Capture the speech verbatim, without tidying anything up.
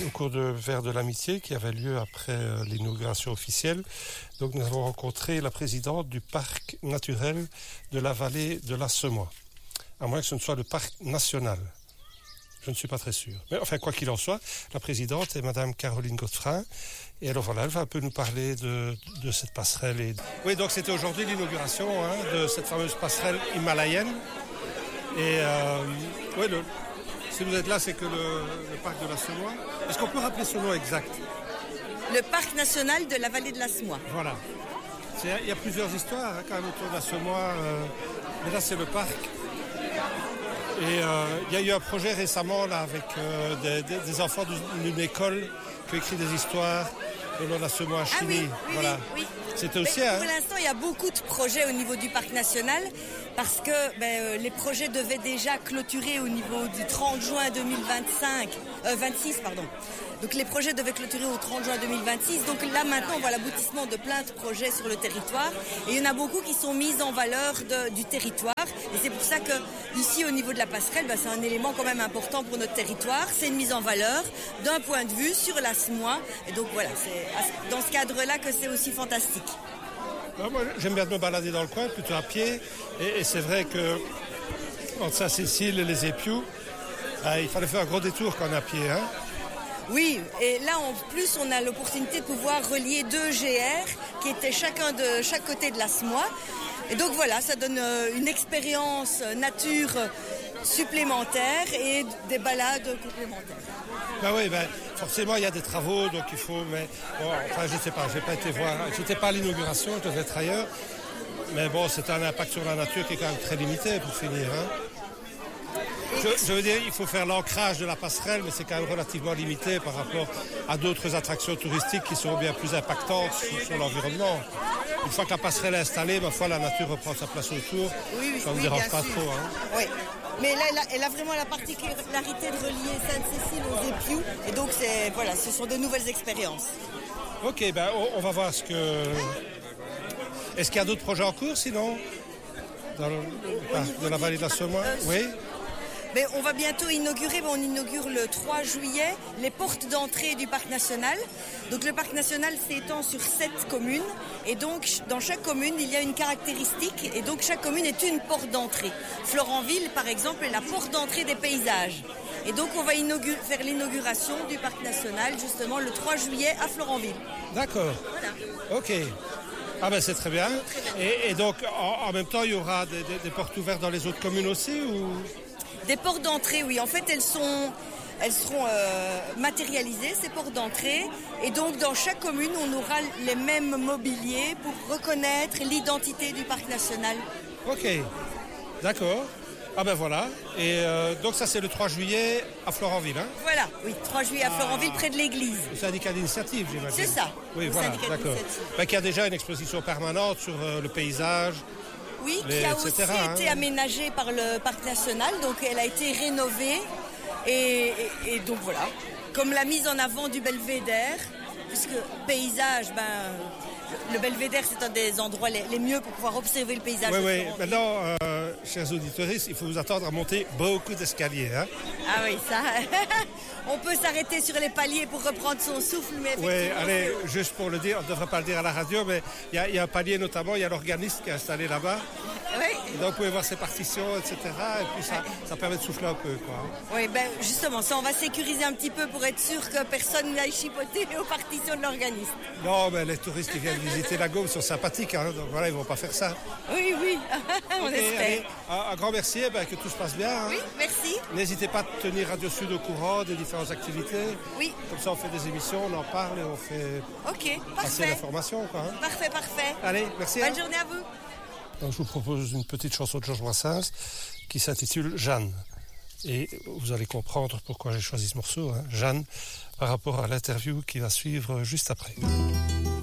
au cours de Vers de l'Amitié qui avait lieu après euh, l'inauguration officielle. Donc nous avons rencontré la présidente du parc naturel de la vallée de la Semois. À moins que ce ne soit le parc national. Je ne suis pas très sûr. Mais enfin, quoi qu'il en soit, la présidente est Madame Caroline Godefrin. Et alors voilà, elle va un peu nous parler de, de cette passerelle. Et... Oui, donc c'était aujourd'hui l'inauguration hein, de cette fameuse passerelle himalayenne. Et euh, oui, le, si vous êtes là, c'est que le, le parc de la Semois. Est-ce qu'on peut rappeler son nom exact? Le parc national de la vallée de la Semois. Voilà. C'est, il y a plusieurs histoires hein, quand même autour de la Semois. Euh, mais là, c'est le parc. Et euh, il y a eu un projet récemment là, avec euh, des, des, des enfants d'une école qui ont écrit des histoires le long de la Semois Chimie. Ah oui, oui, voilà. oui, oui. C'était aussi. Mais Hein. pour l'instant, il y a beaucoup de projets au niveau du parc national parce que ben, les projets devaient déjà clôturer au niveau du trente juin deux mille vingt-cinq, euh, vingt-six, pardon. Donc les projets devaient clôturer au trente juin deux mille vingt-six. Donc là maintenant on voit l'aboutissement de plein de projets sur le territoire. Et il y en a beaucoup qui sont mis en valeur de, du territoire. Et c'est pour ça que ici au niveau de la passerelle, ben, c'est un élément quand même important pour notre territoire. C'est une mise en valeur d'un point de vue sur la Semois. Et donc voilà, c'est dans ce cadre-là que c'est aussi fantastique. Alors moi, j'aime bien me balader dans le coin, plutôt à pied. Et, et c'est vrai que entre Saint-Cécile et les Épious, ben, il fallait faire un gros détour quand on est à pied. Hein. Oui, et là en plus on a l'opportunité de pouvoir relier deux G R qui étaient chacun de chaque côté de la Semois. Et donc voilà, ça donne une expérience nature supplémentaire et des balades complémentaires. Ben oui, ben, forcément il y a des travaux, donc il faut... Mais, bon, enfin je ne sais pas, je n'ai pas été voir, j'étais pas à l'inauguration, je devais être ailleurs. Mais bon, c'est un impact sur la nature qui est quand même très limité pour finir. Hein. Je, je veux dire, il faut faire l'ancrage de la passerelle, mais c'est quand même relativement limité par rapport à d'autres attractions touristiques qui sont bien plus impactantes sur, sur l'environnement. Une fois que la passerelle est installée, ma foi, la nature reprend sa place autour. Oui, oui, ça ne me oui, dérange pas sûr. trop. Hein. Oui. Mais là, elle a, elle a vraiment la particularité de relier Sainte-Cécile aux Épious. Et donc, c'est, voilà, ce sont de nouvelles expériences. Ok, ben on, on va voir ce que... Est-ce qu'il y a d'autres projets en cours, sinon dans le, de la vallée de la Semois euh, oui. Mais on va bientôt inaugurer, on inaugure le trois juillet, les portes d'entrée du parc national. Donc le parc national s'étend sur sept communes. Et donc dans chaque commune, il y a une caractéristique. Et donc chaque commune est une porte d'entrée. Florenville, par exemple, est la porte d'entrée des paysages. Et donc on va inaugurer, faire l'inauguration du parc national, justement, le trois juillet à Florenville. D'accord. Voilà. Ok. Ah ben c'est très bien. Très bien. Et, et donc en, en même temps, il y aura des, des, des portes ouvertes dans les autres communes aussi ou... Des portes d'entrée, oui. En fait, elles sont, elles seront euh, matérialisées, ces portes d'entrée. Et donc, dans chaque commune, on aura les mêmes mobiliers pour reconnaître l'identité du parc national. Ok, d'accord. Ah ben voilà. Et euh, donc ça, c'est le trois juillet à Florenville, hein? Voilà, oui, trois juillet à Florenville, ah. près de l'église. Le syndicat d'initiative, j'imagine. C'est ça. Oui, voilà, d'accord. Ben, qu'il y a déjà une exposition permanente sur euh, le paysage. Oui, les, qui a et cetera, aussi hein. été aménagée par le parc national, donc elle a été rénovée. Et, et, et donc voilà, comme la mise en avant du belvédère, puisque paysage, ben, le belvédère c'est un des endroits les, les mieux pour pouvoir observer le paysage. Oui, oui. Maintenant, euh, chers auditeurs, il faut vous attendre à monter beaucoup d'escaliers. Hein. Ah oui, ça. On peut s'arrêter sur les paliers pour reprendre son souffle, mais oui, allez, juste pour le dire, on ne devrait pas le dire à la radio, mais il y, y a un palier notamment, il y a l'organiste qui est installé là-bas. Oui. Et donc vous pouvez voir ses partitions, et cetera. Et puis ça, ça permet de souffler un peu, quoi. Oui, ben justement, ça on va sécuriser un petit peu pour être sûr que personne n'aille chipoter aux partitions de l'organiste. Non, mais les touristes qui viennent visiter la Gaume sont sympathiques, hein, donc voilà, ils ne vont pas faire ça. Oui, oui, on okay, espère. Allez, un, un grand merci, ben, que tout se passe bien. Hein. Oui, merci. N'hésitez pas à tenir Radio Sud au courant des différentes activités. Oui. Comme ça, on fait des émissions, on en parle et on fait okay, passer l'information. Quoi, hein. Parfait, parfait. Allez, merci. Bonne hein. journée à vous. Donc, je vous propose une petite chanson de Georges Brassens qui s'intitule Jeanne. Et vous allez comprendre pourquoi j'ai choisi ce morceau, hein, Jeanne, par rapport à l'interview qui va suivre juste après.